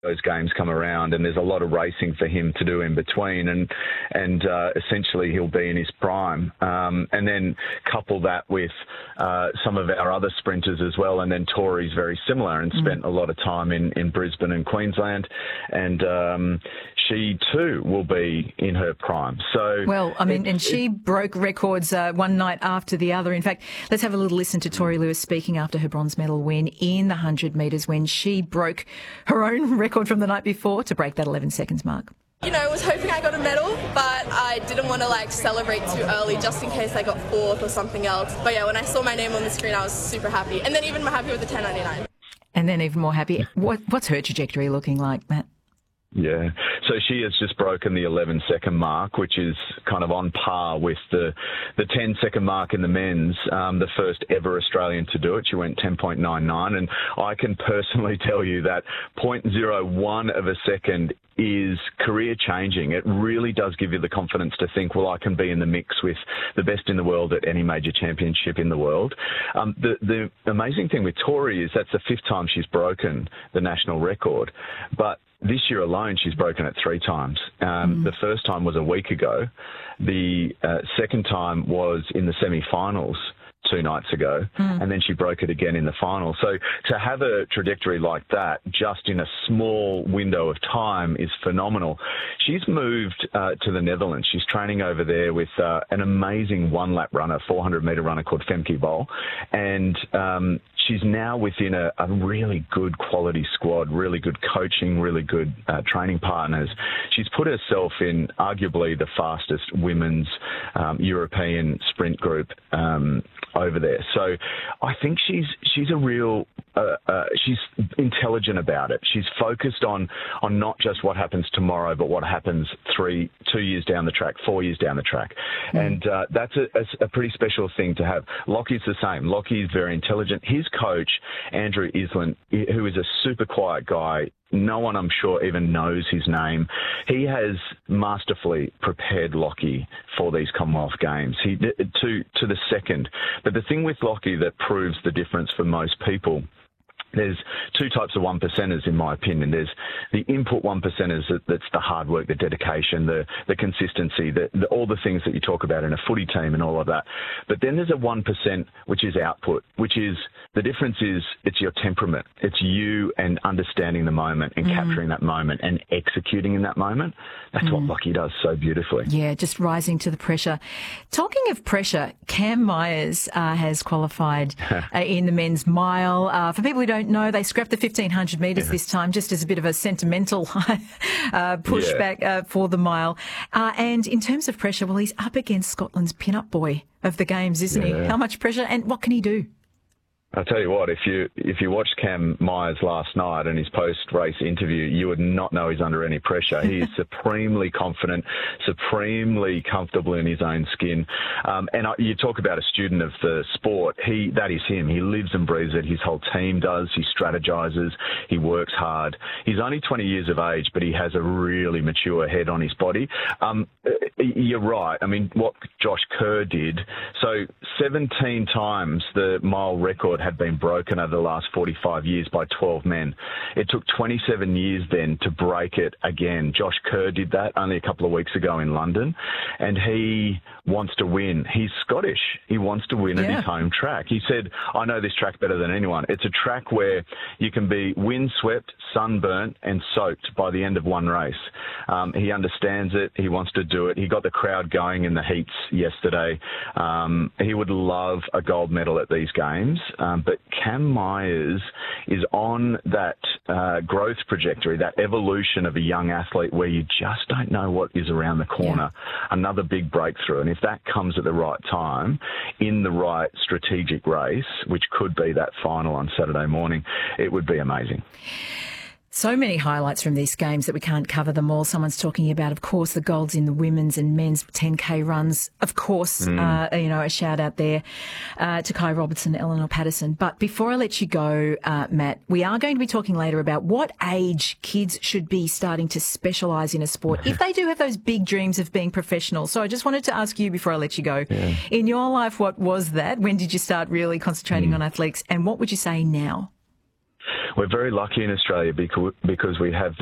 those games come around, and there's a lot of racing for him to do in between, and essentially he'll be in his prime. And then couple that with some of our other sprinters as well, and then Tori's very similar and spent a lot of time in Brisbane and Queensland, and she too will be in her prime. So, well, I mean, and she broke records one night after the other. In fact, let's have a little listen to Tori Lewis speaking after her bronze medal win in the 100 metres, when she broke her own record from the night before to break that 11 seconds mark. You know, I was hoping I got a medal, but I didn't want to celebrate too early just in case I got fourth or something else. But yeah, when I saw my name on the screen, I was super happy. And then even more happy with the 10.99. And then even more happy. What's her trajectory looking like, Matt? Yeah, so she has just broken the 11-second mark, which is kind of on par with the 10-second mark in the men's, the first ever Australian to do it. She went 10.99, and I can personally tell you that 0.01 of a second is career-changing. It really does give you the confidence to think, well, I can be in the mix with the best in the world at any major championship in the world. The amazing thing with Tori is that's the fifth time she's broken the national record, but this year alone, she's broken it 3 times. The first time was a week ago. The second time was in the semi-finals 2 nights ago, and then she broke it again in the final. So to have a trajectory like that just in a small window of time is phenomenal. She's moved to the Netherlands. She's training over there with an amazing one-lap runner, 400-metre runner called Femke Bol, and she's now within a really good quality squad, really good coaching, really good training partners. She's put herself in arguably the fastest women's European sprint group over there. So I think she's a real, she's intelligent about it. She's focused on not just what happens tomorrow, but what happens 2 years down the track, 4 years down the track. And that's a pretty special thing to have. Lockie's the same. Lockie's very intelligent. His coach, Andrew Island, who is a super quiet guy, no one, I'm sure, even knows his name. He has masterfully prepared Lockie for these Commonwealth Games to the second. But the thing with Lockie that proves the difference for most people, there's 2 types of 1%ers, in my opinion. There's the input 1%ers, that's the hard work, the dedication, the consistency, all the things that you talk about in a footy team and all of that. But then there's a 1% which is output, which is, the difference is it's your temperament. It's you and understanding the moment and capturing that moment and executing in that moment. That's what Lockie does so beautifully. Yeah, just rising to the pressure. Talking of pressure, Cam Myers has qualified in the men's mile. For people who don't know, they scrapped the 1,500 metres this time, just as a bit of a sentimental pushback for the mile. And in terms of pressure, well, he's up against Scotland's pin-up boy of the Games, isn't he? How much pressure, and what can he do? I'll tell you what, if you watched Cam Myers last night and his post-race interview, you would not know he's under any pressure. He is supremely confident, supremely comfortable in his own skin. And you talk about a student of the sport, that is him. He lives and breathes it. His whole team does. He strategizes. He works hard. He's only 20 years of age, but he has a really mature head on his body. You're right. I mean, what Josh Kerr did, so 17 times the mile record had been broken over the last 45 years by 12 men. It took 27 years then to break it again. Josh Kerr did that only a couple of weeks ago in London, and he wants to win. He's Scottish. He wants to win at his home track. He said, I know this track better than anyone. It's a track where you can be windswept, sunburnt and soaked by the end of one race. He understands it. He wants to do it. He got the crowd going in the heats yesterday. He would love a gold medal at these games. But Cam Myers is on that growth trajectory, that evolution of a young athlete where you just don't know what is around the corner. Another big breakthrough. And if that comes at the right time, in the right strategic race, which could be that final on Saturday morning, it would be amazing. So many highlights from these games that we can't cover them all. Someone's talking about, of course, the golds in the women's and men's 10K runs. Of course, a shout out there to Kai Robertson, Eleanor Patterson. But before I let you go, Matt, we are going to be talking later about what age kids should be starting to specialise in a sport if they do have those big dreams of being professional. So I just wanted to ask you before I let you go, in your life, what was that? When did you start really concentrating on athletics, and what would you say now? We're very lucky in Australia because we have